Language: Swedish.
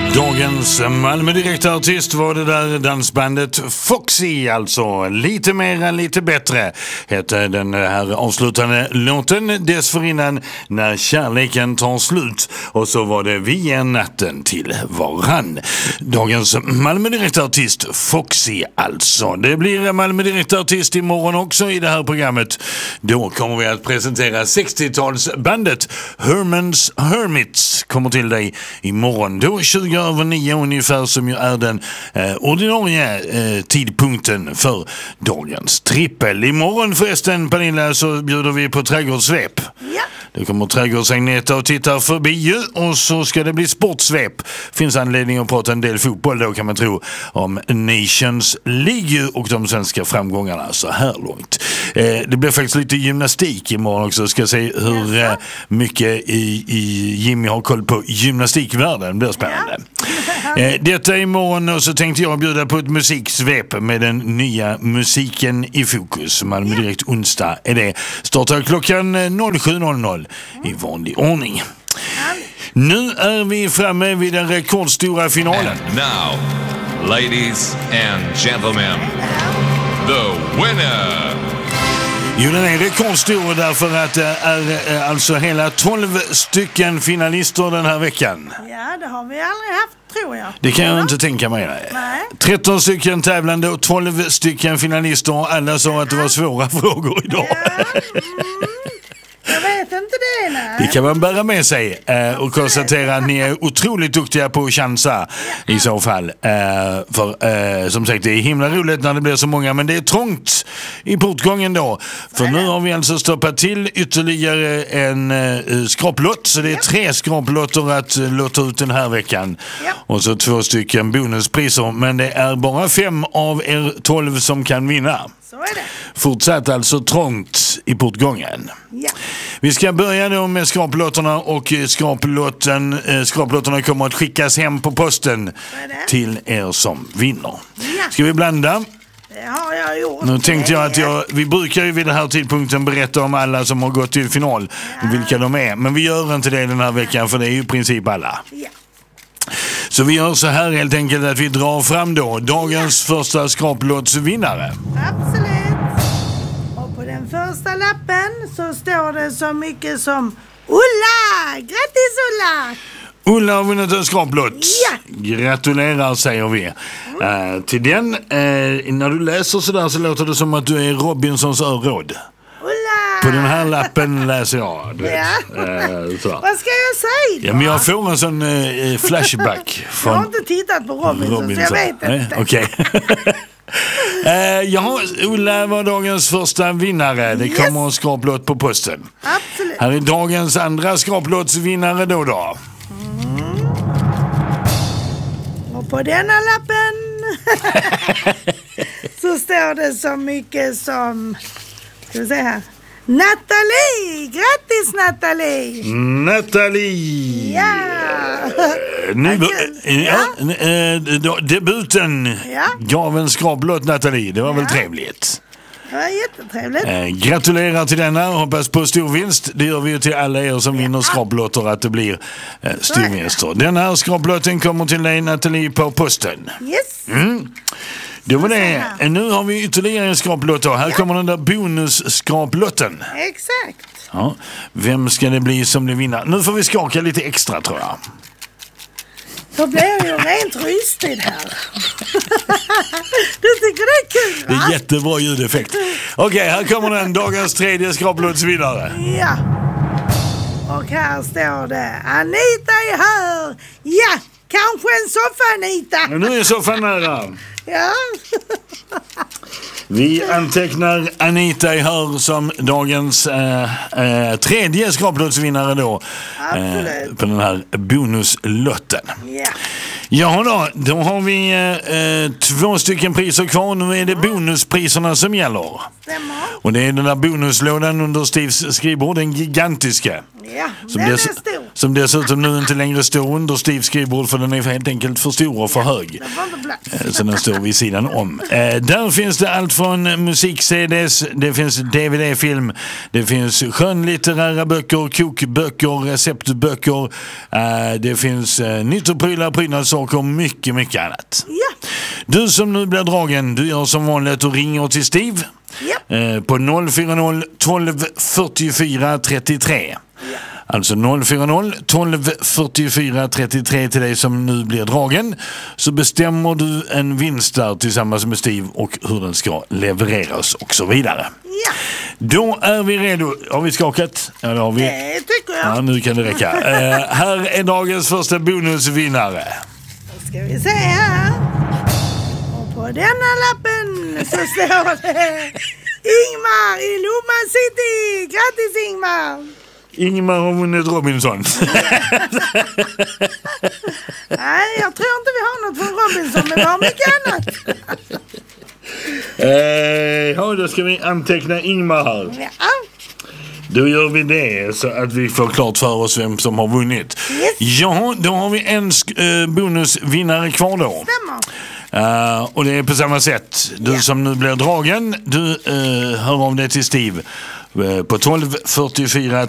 Dagens Malmö direktartist var det där dansbandet Foxy, alltså lite mer, lite bättre hette den här avslutande låten. Dessförinnan När kärleken tar slut, och så var det Vi ger natten till varann. Dagens Malmö direktartist Foxy alltså. Det blir Malmö direktartist imorgon också i det här programmet. Då kommer vi att presentera 60-talsbandet Herman's Hermits kommer till dig imorgon. Då 20:09 ungefär, som ju är den ordinarie tidpunkten för dagens trippel. Imorgon förresten, Pernilla, så bjuder vi på trädgårdssvep. Ja. Det kommer trädgårdsagneta och tittar förbi, och så ska det bli sportsvep. Finns anledning att prata en del fotboll då, kan man tro, om Nations League och de svenska framgångarna så här långt. Det blir faktiskt lite gymnastik imorgon också. Ska se hur mycket Jimmy har koll på gymnastikvärlden. Det blir spännande. Detta imorgon, och så tänkte jag bjuda på ett musiksvep med den nya musiken i fokus. Malmö direkt onsdag är det. Startar klockan 07:00 i vanlig ordning. Nu är vi framme vid den rekordstora finalen. And now, ladies and gentlemen, the winner. Jo, den är rekordstor därför att det är alltså hela 12 stycken finalister den här veckan. Ja, det har vi aldrig haft, tror jag. Det kan jag inte tänka mig. Nej. 13 stycken tävlande och 12 stycken finalister, och alla sa att det var svåra frågor idag. Jag vet inte det, nej. Det kan man bära med sig och konstatera att ni är otroligt duktiga på att chansa i så fall. För som sagt, det är himla roligt när det blir så många, men det är trångt i portgången då. För nu har vi alltså stoppat till ytterligare en skraplott, så det är 3 skraplotter att låta ut den här veckan. Ja. Och så 2 stycken bonuspriser, men det är bara 5 av er 12 som kan vinna. Så är det. Fortsatt alltså trångt i portgången. Ja. Vi ska börja då med skraplotterna, och skraplotterna kommer att skickas hem på posten till er som vinner. Ja. Ska vi blanda? Det har jag gjort. Nu tänkte jag att vi brukar ju vid den här tidpunkten berätta om alla som har gått till final, vilka de är. Men vi gör inte det den här veckan, för det är ju i princip alla. Ja. Så vi gör så här helt enkelt att vi drar fram då dagens första skraplottsvinnare. Absolut. Och på den första lappen så står det så mycket som Ulla! Grattis, Ulla! Ulla har vunnit en skraplott. Ja. Gratulerar, säger vi. Till den, när du läser sådär så låter det som att du är Robinsons öråd. Ulla! På den här lappen läser jag. Du vet. Så. Vad ska jag säga? Ja, men jag får en sån flashback. Jag har inte tittat på Robinson. Så jag vet inte. Okej. Ja, Ulla var dagens första vinnare. Det kommer en skraplott på posten. Absolut. Här är dagens andra skraplottsvinnare då. Och på denna lappen så står det så mycket som, ska vi se här, Nathalie! Grattis, Nathalie! Nathalie! Ja! Debuten gav en skraplott, Nathalie. Det var väl trevligt. Det var jättetrevligt. Gratulerar till denna. Hoppas på stor vinst. Det gör vi ju till alla er som vinner skraplotter, att det blir storvinster. Den här skraplotten kommer till dig, Nathalie, på posten. Yes. Det var det. Nu har vi ytterligare en skraplott. Här kommer den där bonusskraplotten. Exakt. Ja. Vem ska det bli som det vinner? Nu får vi skaka lite extra, tror jag. Då blir jag ju rent rystig här. Du tycker det är kul, va? Det är jättebra ljudeffekt. Okej, här kommer den. Dagens tredje skraplottsvinnare. Ja. Och här står det Anita är här. Ja, kanske en soffa, Anita. Men nu är soffan nära. Ja. Vi antecknar Anita är här som dagens tredje skraplottsvinnare då. På den här bonuslotten. Ja. Ja då har vi 2 stycken priser kvar. Nu är det bonuspriserna som gäller. Stämmer. Och det är den där bonuslådan under Steves skrivbord, den gigantiska. Ja, den är stor. som dessutom nu inte längre står under Steves skrivbord för den är helt enkelt för stor och för hög. Så den står vid sidan om. Där finns det allt från musik-CDs, det finns DVD-film, det finns skönlitterära böcker, kokböcker, receptböcker, det finns nyttoprylar, prydnadssaker och mycket, mycket annat. Ja. Du som nu blir dragen, du gör som vanligt och ringer till Steve på 040 12 44 33. Alltså 040 12 44 33 till dig som nu blir dragen. Så bestämmer du en vinst där tillsammans med Steve och hur den ska levereras och så vidare. Ja. Då är vi redo. Har vi skakat? Ja, det har vi. Det tycker jag. Ja, nu kan det räcka. Här är dagens första bonusvinnare. Då ska vi se här. Och på denna lappen så står det Ingmar i Lomma City. Grattis Ingmar! Ingmar har vunnit Robinson. Nej, jag tror inte vi har något från Robinson, men vi har mycket annat. Ja, då ska vi anteckna Ingmar här. Ja. Då gör vi det så att vi får klart för oss vem som har vunnit. Yes. Ja, då har vi en bonusvinnare kvar då. Stämmer. Och det är på samma sätt. Du som nu blir dragen, du hör om det till Steve på 12 44